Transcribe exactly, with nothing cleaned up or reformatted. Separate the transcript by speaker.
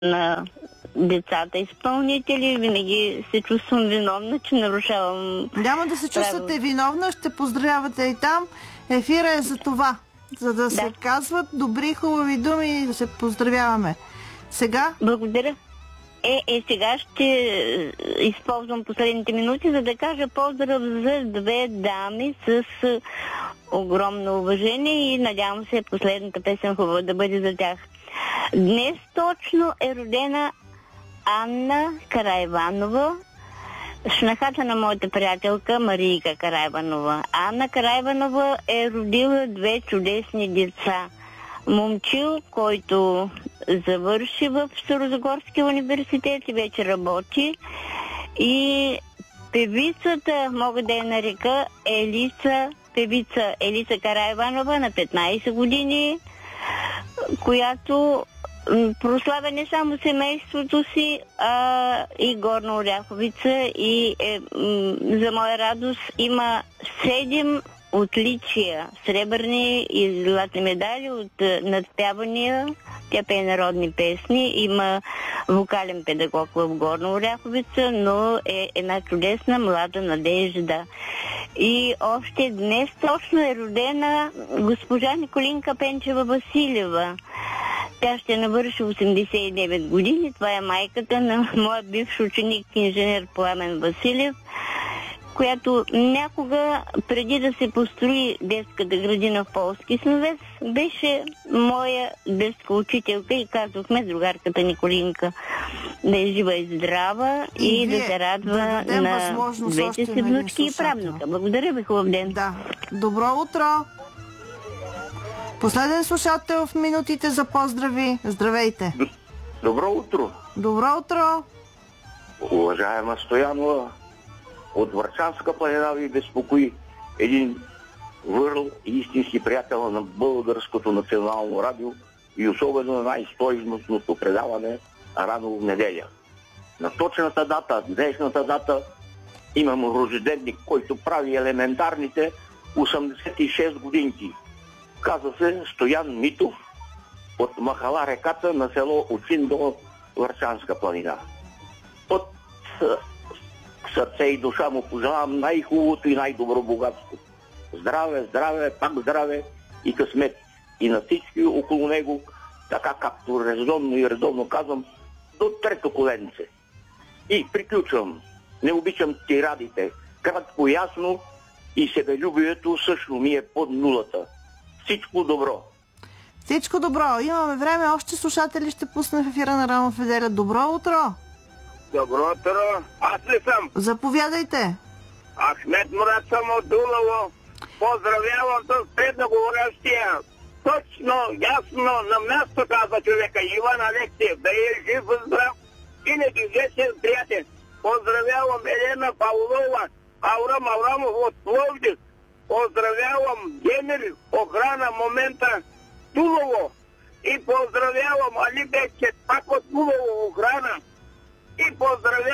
Speaker 1: на децата изпълнители. Винаги се чувствам виновна, че нарушавам.
Speaker 2: Няма да се чувствате виновна, ще поздравявате и там. Ефира е за това, за да, да се казват добри, хубави думи и да се поздравяваме. Сега?
Speaker 1: Благодаря. Е, е, сега ще използвам последните минути, за да кажа поздрав за две дами с огромно уважение и надявам се последната песен хубава да бъде за тях. Днес точно е родена Анна Караиванова, шнахата на моята приятелка Марийка Караиванова. Анна Караиванова е родила две чудесни деца. Момчил, който завърши в Старозагорския университет и вече работи, и певицата, мога да я нарека Елица, певица Елица Караиванова на петнайсет години, която прославя не само семейството си, а и Горна Оряховица, и е, м- за моя радост има седем отличия, сребърни и златни медали от надпявания. Тя пее народни песни, има вокален педагог в Горна Оряховица, но е една чудесна млада надежда. И още днес точно е родена госпожа Николинка Пенчева Василева. Тя ще навърши осемдесет и девет години. Това е майката на моя бивш ученик, инженер Пламен Василев, която някога, преди да се построи детската градина в Полски Сновес, беше моя детска учителка и казвахме другарката Николинка да е жива и здрава и, и да се радва
Speaker 2: да
Speaker 1: на двете си внучки и правнука. Благодаря ви, хубав ден.
Speaker 2: Да. Добро утро! Последен слушател в минутите за поздрави. Здравейте!
Speaker 3: Добро утро!
Speaker 2: Добро утро!
Speaker 3: Уважаема Стоянова, от Врачанска планина ви безпокои един върл и истински приятел на Българското национално радио и особено на най-стойностното предаване рано в неделя. На точната дата, днешната дата, имам рожденник, който прави елементарните осемдесет и шест годинки. Казва се Стоян Митов от махала Реката на село Очин до Врачанска планина. От сърце и душа му пожелавам най-хубавото и най-добро богатство. Здраве, здраве, пак здраве и късмет. И на всички около него, така както резонно и редовно казвам, до трето коленце. И приключвам. Не обичам тирадите. Кратко, ясно и себелюбието също ми е под нулата. Всичко добро.
Speaker 2: Всичко добро. Имаме време. Още слушатели ще пусна в ефира на Рано в неделя. Добро утро!
Speaker 4: Добро утро. Аз ли съм?
Speaker 2: Заповядайте.
Speaker 4: Ахмед Мурат съм от Дулово. Поздравявам с предноговорящия. Точно, ясно, на място казва човека Иван Алексиев. Да е жив и здрав и недвижещен приятел. Поздравявам Елена Павлова, Аврам Аврамов от Пловдив. Поздравявам Демир, охрана момента Дулово. И поздравявам Али Бекчет, пак от Дулово охрана. И поздравявам